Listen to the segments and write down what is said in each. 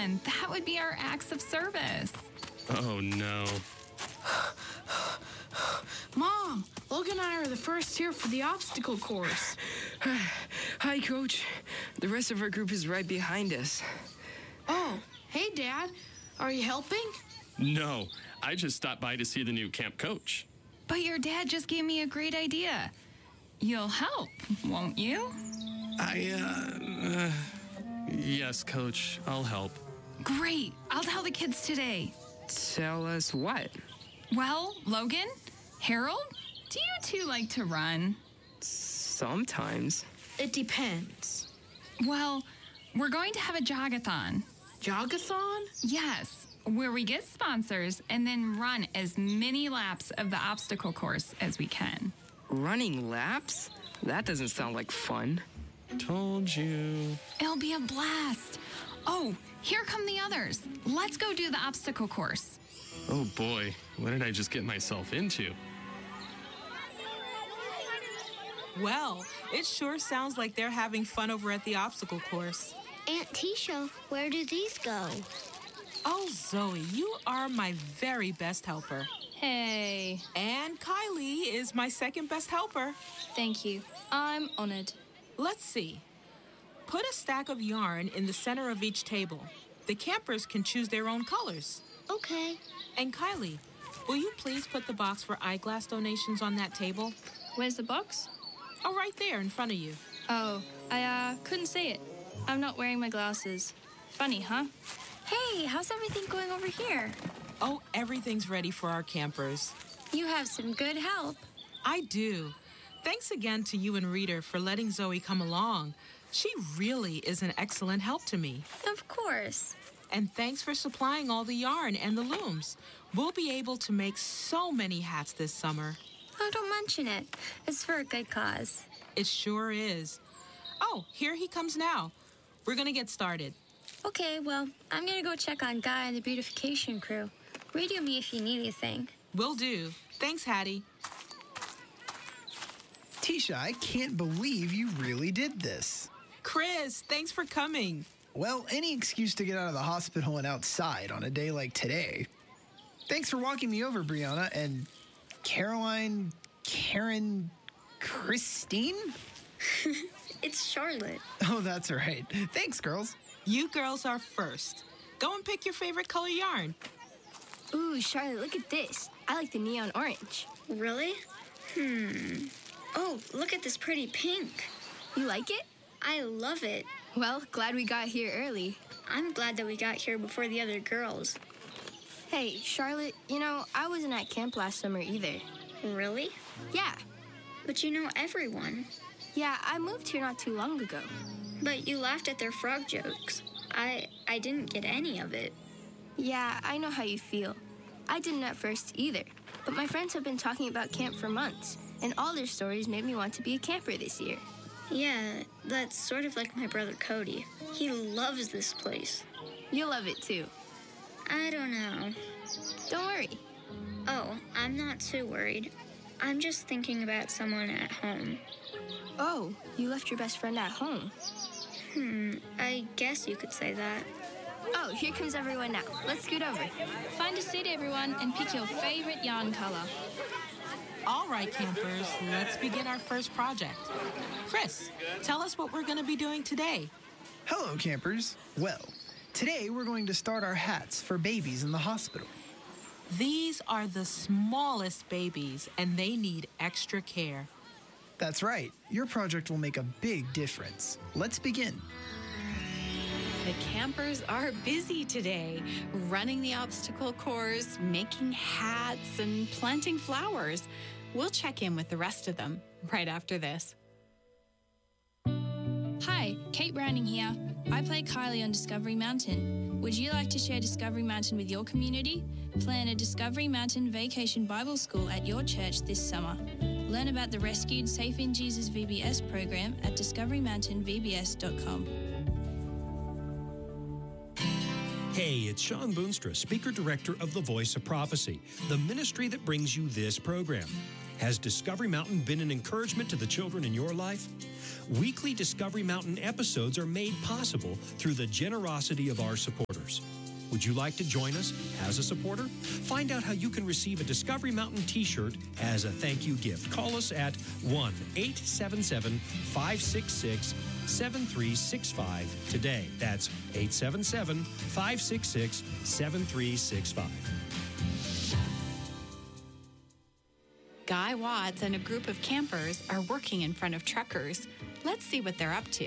on. That would be our acts of service. Oh, no. Mom, Logan and I are the first here for the obstacle course. Hi, Coach. The rest of our group is right behind us. Oh, hey, Dad. Are you helping? No, I just stopped by to see the new camp coach. But your dad just gave me a great idea. You'll help, won't you? Yes, Coach, I'll help. Great. I'll tell the kids today. Tell us what? Well, Logan, Harold, do you two like to run? Sometimes. It depends. Well, we're going to have a jogathon. Jogathon? Yes, where we get sponsors and then run as many laps of the obstacle course as we can. Running laps? That doesn't sound like fun. Told you. It'll be a blast. Oh, here come the others. Let's go do the obstacle course. Oh boy, what did I just get myself into? Well, it sure sounds like they're having fun over at the obstacle course. Aunt Tisha, where do these go? Oh, Zoe, you are my very best helper. Hey, And Kylie is my second best helper. thank you. I'm honored. Let's see. Put a stack of yarn in the center of each table. The campers can choose their own colors. Okay. And Kylie, will you please put the box for eyeglass donations on that table? Where's the box? Oh, right there in front of you. Oh, I couldn't see it. I'm not wearing my glasses. Funny, huh? Hey, how's everything going over here? Oh, everything's ready for our campers. You have some good help. I do. Thanks again to you and Rita for letting Zoe come along. She really is an excellent help to me. Of course. And thanks for supplying all the yarn and the looms. We'll be able to make so many hats this summer. Oh, don't mention it. It's for a good cause. It sure is. Oh, here he comes now. We're going to get started. Okay, well, I'm gonna go check on Guy and the beautification crew. Radio me if you need anything. Will do. Thanks, Hattie. Tisha, I can't believe you really did this. Chris, thanks for coming. Well, any excuse to get out of the hospital and outside on a day like today. Thanks for walking me over, Brianna, and Caroline, Karen, Christine? It's Charlotte. Oh, that's right. Thanks, girls. You girls are first. Go and pick your favorite color yarn. Ooh, Charlotte, look at this. I like the neon orange. Really? Oh, look at this pretty pink. You like it? I love it. Well, glad we got here early. I'm glad that we got here before the other girls. Hey, Charlotte, you know, I wasn't at camp last summer either. Really? Yeah. But you know everyone. Yeah, I moved here not too long ago. But you laughed at their frog jokes. I didn't get any of it. Yeah, I know how you feel. I didn't at first either. But my friends have been talking about camp for months, and all their stories made me want to be a camper this year. Yeah, that's sort of like my brother Cody. He loves this place. You'll love it too. I don't know. Don't worry. Oh, I'm not too worried. I'm just thinking about someone at home. Oh, you left your best friend at home. I guess you could say that. Oh, here comes everyone now. Let's scoot over. Find a seat, everyone, and pick your favorite yarn color. All right, campers, let's begin our first project. Chris, tell us what we're going to be doing today. Hello, campers. Well, today we're going to start our hats for babies in the hospital. These are the smallest babies, and they need extra care. That's right. Your project will make a big difference. Let's begin. The campers are busy today, running the obstacle course, making hats, and planting flowers. We'll check in with the rest of them right after this. Hi, Kate Browning here. I play Kylie on Discovery Mountain. Would you like to share Discovery Mountain with your community? Plan a Discovery Mountain Vacation Bible School at your church this summer. Learn about the Rescued Safe in Jesus VBS program at discoverymountainvbs.com. Hey, it's Sean Boonstra, Speaker Director of the Voice of Prophecy, the ministry that brings you this program. Has Discovery Mountain been an encouragement to the children in your life? Weekly Discovery Mountain episodes are made possible through the generosity of our supporters. Would you like to join us as a supporter? Find out how you can receive a Discovery Mountain t-shirt as a thank you gift. Call us at 1-877-566-7365 today. That's 877-566-7365. Guy Watts and a group of campers are working in front of truckers. Let's see what they're up to.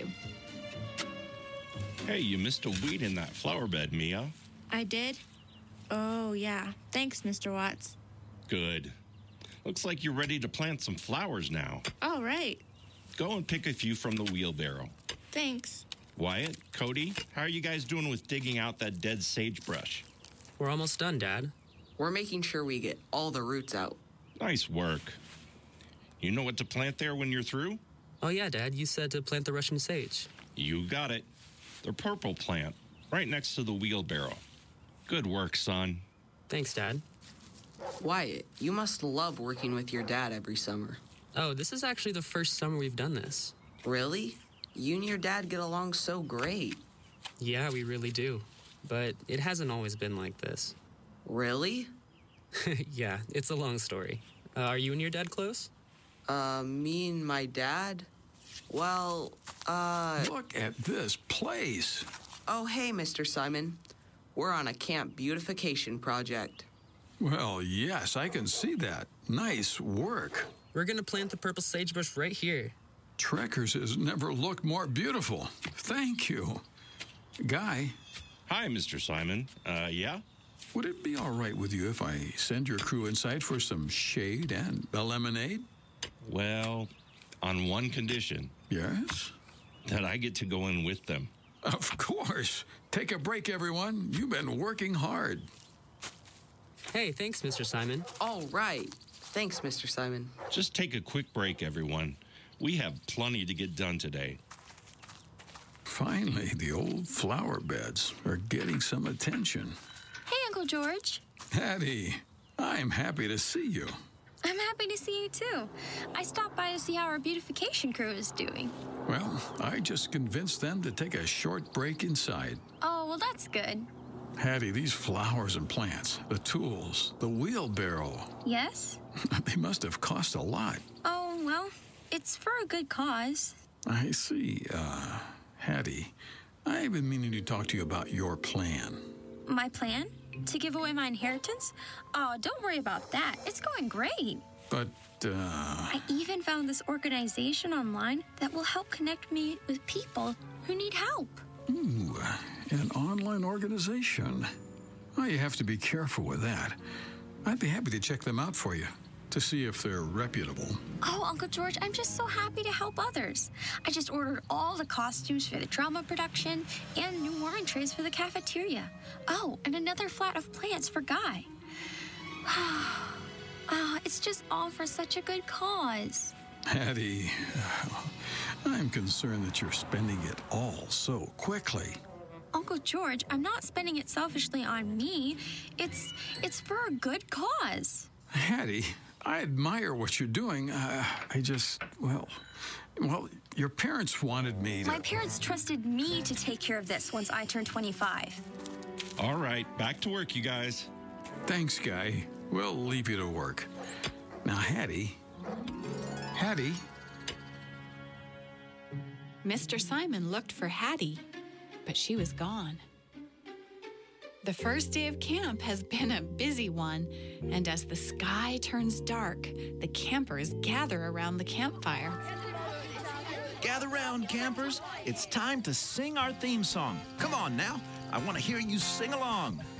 Hey, you missed a weed in that flower bed, Mia. I did? Oh, yeah. Thanks, Mr. Watts. Good. Looks like you're ready to plant some flowers now. All right. Go and pick a few from the wheelbarrow. Thanks. Wyatt, Cody, how are you guys doing with digging out that dead sagebrush? We're almost done, Dad. We're making sure we get all the roots out. Nice work. You know what to plant there when you're through? Oh, yeah, Dad. You said to plant the Russian sage. You got it. The purple plant, right next to the wheelbarrow. Good work, son. Thanks, Dad. Wyatt, you must love working with your dad every summer. Oh, this is actually the first summer we've done this. Really? You and your dad get along so great. Yeah, we really do. But it hasn't always been like this. Really? Yeah, it's a long story. Are you and your dad close? Me and my dad? Well, Look at this place. Oh, hey, Mr. Simon. We're on a camp beautification project. Well, yes, I can see that. Nice work. We're gonna plant the purple sagebrush right here. Trekkers has never looked more beautiful. Thank you. Guy. Hi, Mr. Simon. Yeah? Would it be all right with you if I send your crew inside for some shade and a lemonade? Well, on one condition. Yes? That I get to go in with them. Of course. Take a break, everyone. You've been working hard. Hey, thanks, Mr. Simon. All right. Thanks, Mr. Simon. Just take a quick break, everyone. We have plenty to get done today. Finally, the old flower beds are getting some attention. Hey, Uncle George. Hattie, I'm happy to see you. I'm happy to see you, too. I stopped by to see how our beautification crew is doing. Well, I just convinced them to take a short break inside. Oh, well, that's good. Hattie, these flowers and plants, the tools, the wheelbarrow. Yes? They must have cost a lot. Oh, well, it's for a good cause. I see. Hattie, I've been meaning to talk to you about your plan. My plan? To give away my inheritance? Oh, don't worry about that. It's going great. But, I even found this organization online that will help connect me with people who need help. Ooh, an online organization. Oh, you have to be careful with that. I'd be happy to check them out for you, to see if they're reputable. Oh, Uncle George, I'm just so happy to help others. I just ordered all the costumes for the drama production and new wine trays for the cafeteria. Oh, and another flat of plants for Guy. It's just all for such a good cause. Hattie, I'm concerned that you're spending it all so quickly. Uncle George, I'm not spending it selfishly on me. It's for a good cause. Hattie, I admire what you're doing. Well, your parents wanted me to... My parents trusted me to take care of this once I turned 25. All right, back to work, you guys. Thanks, Guy. We'll leave you to work. Now, Hattie... Mr. Simon looked for Hattie, but she was gone. The first day of camp has been a busy one, and as the sky turns dark, the campers gather around the campfire. Gather round, campers. It's time to sing our theme song. Come on now. I want to hear you sing along.